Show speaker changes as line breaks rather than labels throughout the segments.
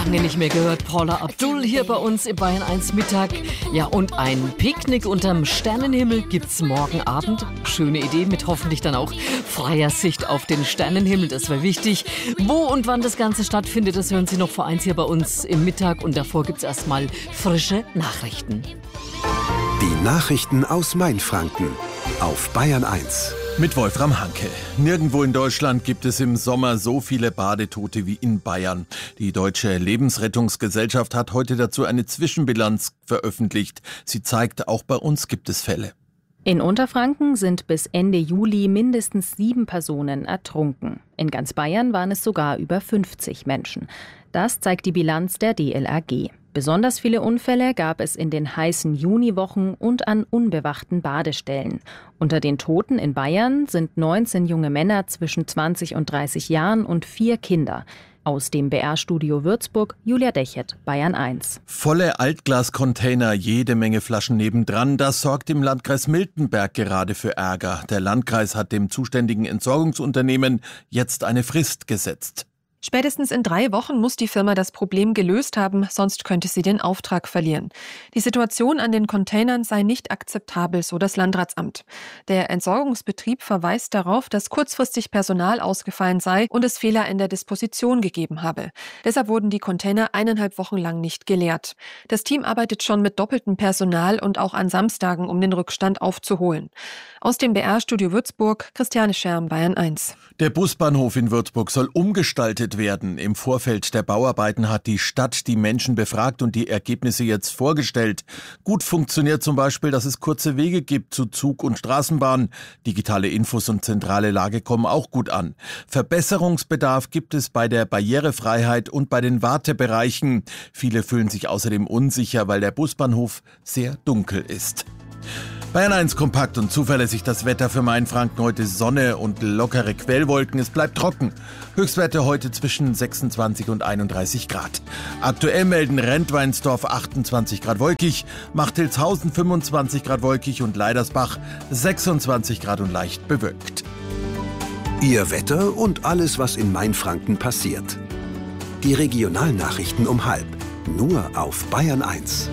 Lange nicht mehr gehört, Paula Abdul hier bei uns im Bayern 1 Mittag. Ja, und ein Picknick unterm Sternenhimmel gibt's morgen Abend. Schöne Idee mit hoffentlich dann auch freier Sicht auf den Sternenhimmel. Das wäre wichtig. Wo und wann das Ganze stattfindet, das hören Sie noch vor 1 hier bei uns im Mittag. Und davor gibt's erstmal frische Nachrichten.
Die Nachrichten aus Mainfranken auf Bayern 1.
Mit Wolfram Hanke. Nirgendwo in Deutschland gibt es im Sommer so viele Badetote wie in Bayern. Die Deutsche Lebensrettungsgesellschaft hat heute dazu eine Zwischenbilanz veröffentlicht. Sie zeigt, auch bei uns gibt es Fälle.
In Unterfranken sind bis Ende Juli mindestens 7 Personen ertrunken. In ganz Bayern waren es sogar über 50 Menschen. Das zeigt die Bilanz der DLRG. Besonders viele Unfälle gab es in den heißen Juniwochen und an unbewachten Badestellen. Unter den Toten in Bayern sind 19 junge Männer zwischen 20 und 30 Jahren und 4 Kinder. Aus dem BR-Studio Würzburg, Julia Dechert, Bayern 1.
Volle Altglascontainer, jede Menge Flaschen nebendran, das sorgt im Landkreis Miltenberg gerade für Ärger. Der Landkreis hat dem zuständigen Entsorgungsunternehmen jetzt eine Frist gesetzt.
Spätestens in 3 Wochen muss die Firma das Problem gelöst haben, sonst könnte sie den Auftrag verlieren. Die Situation an den Containern sei nicht akzeptabel, so das Landratsamt. Der Entsorgungsbetrieb verweist darauf, dass kurzfristig Personal ausgefallen sei und es Fehler in der Disposition gegeben habe. Deshalb wurden die Container 1,5 Wochen lang nicht geleert. Das Team arbeitet schon mit doppeltem Personal und auch an Samstagen, um den Rückstand aufzuholen. Aus dem BR-Studio Würzburg, Christiane Scherm, Bayern 1.
Der Busbahnhof in Würzburg soll umgestaltet werden. Im Vorfeld der Bauarbeiten hat die Stadt die Menschen befragt und die Ergebnisse jetzt vorgestellt. Gut funktioniert zum Beispiel, dass es kurze Wege gibt zu Zug und Straßenbahn. Digitale Infos und zentrale Lage kommen auch gut an. Verbesserungsbedarf gibt es bei der Barrierefreiheit und bei den Wartebereichen. Viele fühlen sich außerdem unsicher, weil der Busbahnhof sehr dunkel ist. Bayern 1 kompakt und zuverlässig das Wetter für Mainfranken. Heute Sonne und lockere Quellwolken. Es bleibt trocken. Höchstwerte heute zwischen 26 und 31 Grad. Aktuell melden Rentweinsdorf 28 Grad wolkig, Machtilshausen 25 Grad wolkig und Leidersbach 26 Grad und leicht bewölkt.
Ihr Wetter und alles, was in Mainfranken passiert. Die Regionalnachrichten um 12:30. Nur auf Bayern 1.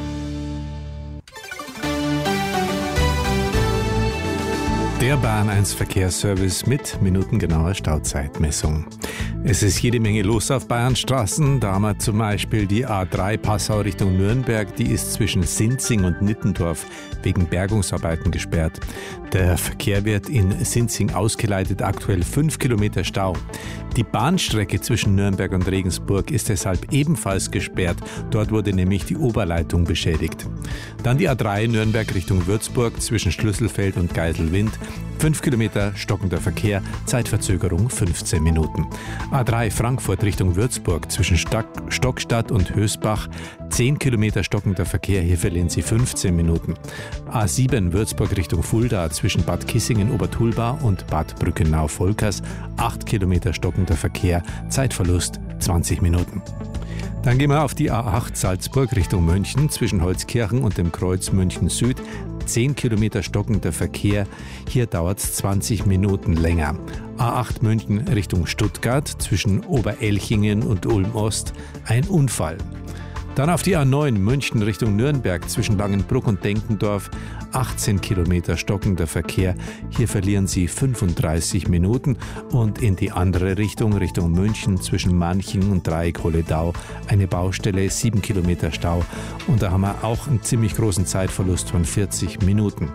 Der Bayern 1 Verkehrsservice mit minutengenauer Stauzeitmessung. Es ist jede Menge los auf Bayerns Straßen. Da haben wir zum Beispiel die A3 Passau Richtung Nürnberg. Die ist zwischen Sinzing und Nittendorf wegen Bergungsarbeiten gesperrt. Der Verkehr wird in Sinzing ausgeleitet, aktuell 5 Kilometer Stau. Die Bahnstrecke zwischen Nürnberg und Regensburg ist deshalb ebenfalls gesperrt. Dort wurde nämlich die Oberleitung beschädigt. Dann die A3 Nürnberg Richtung Würzburg zwischen Schlüsselfeld und Geiselwind. 5 Kilometer stockender Verkehr, Zeitverzögerung 15 Minuten. A3 Frankfurt Richtung Würzburg zwischen Stockstadt und Hösbach, 10 Kilometer stockender Verkehr, hier verlieren Sie 15 Minuten. A7 Würzburg Richtung Fulda zwischen Bad Kissingen-Obertulbach und Bad Brückenau-Volkers, 8 Kilometer stockender Verkehr, Zeitverlust 20 Minuten. Dann gehen wir auf die A8 Salzburg Richtung München zwischen Holzkirchen und dem Kreuz München Süd. 10 Kilometer stockender Verkehr, hier dauert es 20 Minuten länger. A8 München Richtung Stuttgart zwischen Oberelchingen und Ulm Ost, ein Unfall. Dann auf die A9 München Richtung Nürnberg zwischen Langenbruck und Denkendorf, 18 Kilometer stockender Verkehr. Hier verlieren Sie 35 Minuten. Und in die andere Richtung, Richtung München zwischen Manching und Dreieck-Holledau, eine Baustelle, 7 Kilometer Stau. Und da haben wir auch einen ziemlich großen Zeitverlust von 40 Minuten.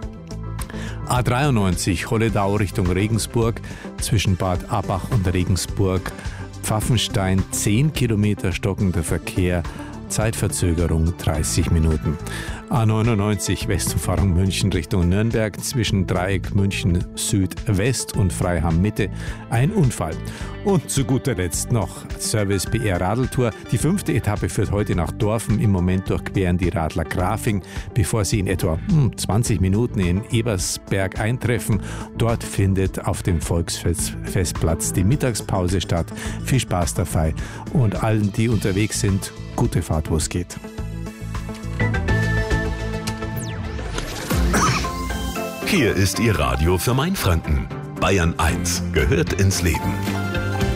A93 Holledau Richtung Regensburg zwischen Bad Abbach und Regensburg, Pfaffenstein, 10 Kilometer stockender Verkehr, Zeitverzögerung 30 Minuten. A99 Westumfahrung München Richtung Nürnberg zwischen Dreieck München Südwest und Freiham Mitte, ein Unfall. Und zu guter Letzt noch Service BR Radeltour. Die 5. Etappe führt heute nach Dorfen. Im Moment durchqueren die Radler Grafing, bevor sie in etwa 20 Minuten in Ebersberg eintreffen. Dort findet auf dem Volksfestplatz die Mittagspause statt. Viel Spaß dabei und allen, die unterwegs sind, gute Fahrt, wo es geht.
Hier ist Ihr Radio für Mainfranken. Bayern 1 gehört ins Leben.